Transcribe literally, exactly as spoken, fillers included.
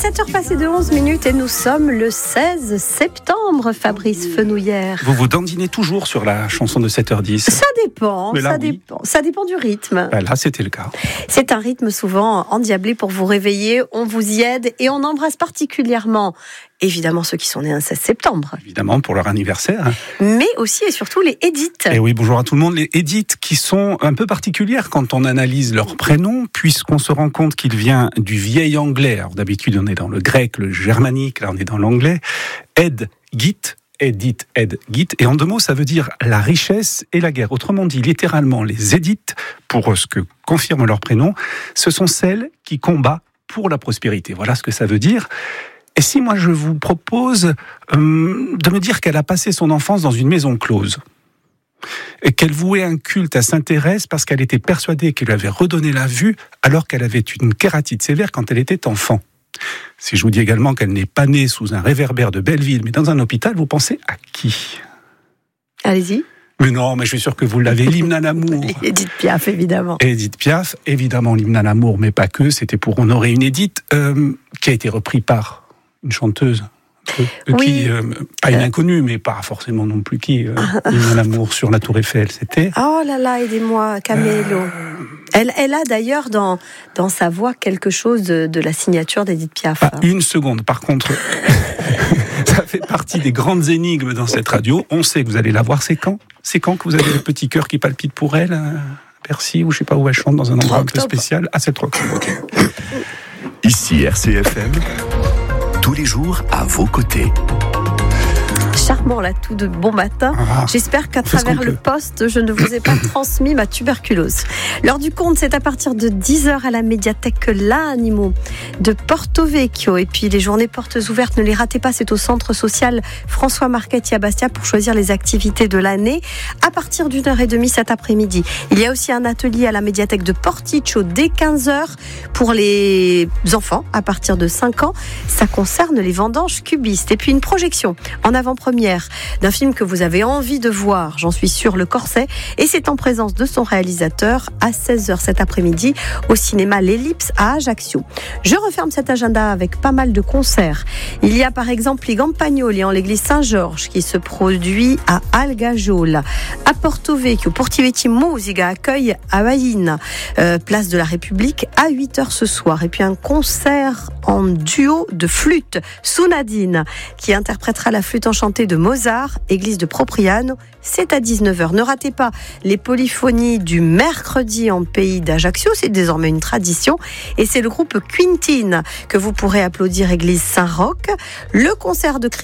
sept heures passées de onze minutes et nous sommes le seize septembre, Fabrice Fenouillère. Vous vous dandinez toujours sur la chanson de sept heures dix. Ça dépend, Mais là, ça oui. dépend, ça dépend du rythme. Ben là, c'était le cas. C'est un rythme souvent endiablé pour vous réveiller, on vous y aide et on embrasse particulièrement, évidemment, ceux qui sont nés un seize septembre. Évidemment, pour leur anniversaire. Mais aussi et surtout les Edith. Et oui, bonjour à tout le monde. Les Edith qui sont un peu particulières quand on analyse leur prénom, puisqu'on se rend compte qu'il vient du vieil anglais. Alors d'habitude, on est dans le grec, le germanique, là on est dans l'anglais. Ed, Git, Edith, Ed, Git. Et en deux mots, ça veut dire la richesse et la guerre. Autrement dit, littéralement, les Edith, pour ce que confirme leur prénom, ce sont celles qui combattent pour la prospérité. Voilà ce que ça veut dire. Et si moi je vous propose euh, de me dire qu'elle a passé son enfance dans une maison close, et qu'elle vouait un culte à Sainte-Thérèse parce qu'elle était persuadée qu'elle lui avait redonné la vue alors qu'elle avait une kératite sévère quand elle était enfant. Si je vous dis également qu'elle n'est pas née sous un réverbère de Belleville, mais dans un hôpital, vous pensez à qui ? Allez-y. Mais non, mais je suis sûr que vous l'avez, l'hymne à l'amour. Edith Piaf, évidemment. Edith Piaf, évidemment l'hymne à l'amour, mais pas que, c'était pour honorer une Edith, euh, qui a été repris par une chanteuse. Euh, Oui. Qui, euh, pas une inconnue, mais pas forcément non plus qui. Euh, l'hymne à l'amour sur la Tour Eiffel, c'était. Oh là là, aidez-moi, Camélo. Euh... Elle, elle a d'ailleurs dans, dans sa voix quelque chose de, de la signature d'Edith Piaf. Ah, une seconde, par contre. Ça fait partie des grandes énigmes dans cette radio. On sait que vous allez la voir. C'est quand C'est quand que vous avez le petit cœur qui palpite pour elle, à Bercy, ou je sais pas où elle chante, dans un endroit un peu spécial. Ah, c'est le trois octobre, ok. Ici R C F M, tous les jours à vos côtés. Charmant là, tout de bon matin. Ah, J'espère qu'à travers le poste, je ne vous ai pas transmis ma tuberculose. L'heure du compte, c'est à partir de dix heures à la médiathèque L'Animo de Porto Vecchio. Et puis les journées portes ouvertes, ne les ratez pas, c'est au centre social François Marchetti à Bastia pour choisir les activités de l'année à partir d'une heure et demie cet après-midi. Il y a aussi un atelier à la médiathèque de Porticcio dès quinze heures pour les enfants à partir de cinq ans. Ça concerne les vendanges cubistes. Et puis une projection en avant-première d'un film que vous avez envie de voir, j'en suis sûre, Le Corset, et c'est en présence de son réalisateur à seize heures cet après-midi au cinéma L'Ellipse à Ajaccio. Je referme cet agenda avec pas mal de concerts. Il y a par exemple les Campagnoli en l'église Saint-Georges qui se produit à Algajola. À Porto Vecchio, Portivetti Musica accueille à Baïne, euh, place de la République, à huit heures ce soir. Et puis un concert en duo de flûte, Sounadine, qui interprétera la flûte enchantée de Mozart, église de Propriano, c'est à dix-neuf heures. Ne ratez pas les polyphonies du mercredi en pays d'Ajaccio, c'est désormais une tradition, et c'est le groupe Quintine que vous pourrez applaudir, église Saint-Roch. Le concert de